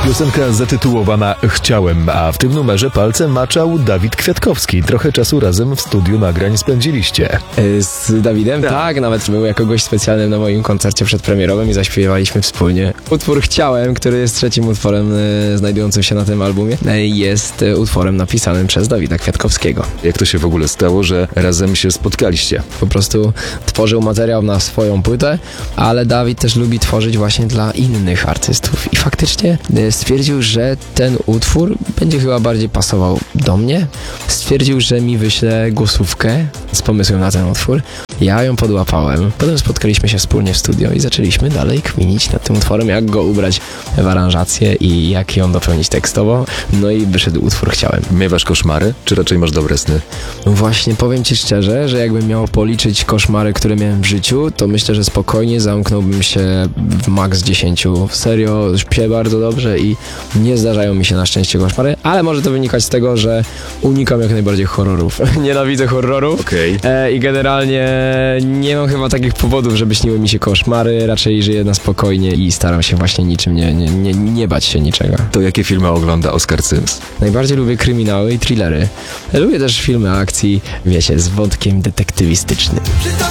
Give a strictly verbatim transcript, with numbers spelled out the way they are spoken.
Piosenka zatytułowana Chciałem, a w tym numerze palcem maczał Dawid Kwiatkowski. Trochę czasu razem w studiu nagrań spędziliście. Z Dawidem? Tak, tak nawet był jako gość specjalny na moim koncercie przedpremierowym i zaśpiewaliśmy wspólnie. Utwór Chciałem, który jest trzecim utworem e, znajdującym się na tym albumie, e, jest e, utworem napisanym przez Dawida Kwiatkowskiego. Jak to się w ogóle stało, że razem się spotkaliście? Po prostu tworzył materiał na swoją płytę, ale Dawid też lubi tworzyć właśnie dla innych artystów i faktycznie e, stwierdził, że ten utwór będzie chyba bardziej pasował do mnie. Stwierdził, że mi wyśle głosówkę z pomysłem na ten utwór. Ja ją podłapałem. Potem spotkaliśmy się wspólnie w studio i zaczęliśmy dalej kminić nad tym utworem, jak go ubrać w aranżację i jak ją dopełnić tekstowo. No i wyszedł utwór Chciałem. Miewasz koszmary, czy raczej masz dobre sny? No właśnie, powiem ci szczerze, że jakbym miał policzyć koszmary, które miałem w życiu, to myślę, że spokojnie zamknąłbym się w maks dziesięciu. Serio, śpię bardzo dobrze i nie zdarzają mi się na szczęście koszmary, ale może to wynikać z tego, że unikam jak najbardziej horrorów. Nienawidzę horrorów. Okej. E, I generalnie nie mam chyba takich powodów, żeby śniły mi się koszmary. Raczej żyję na spokojnie i staram się właśnie niczym nie, nie, nie, nie bać się niczego. To jakie filmy ogląda Oskar Cyms? Najbardziej lubię kryminały i thrillery. Lubię też filmy akcji, wiecie, z wątkiem detektywistycznym.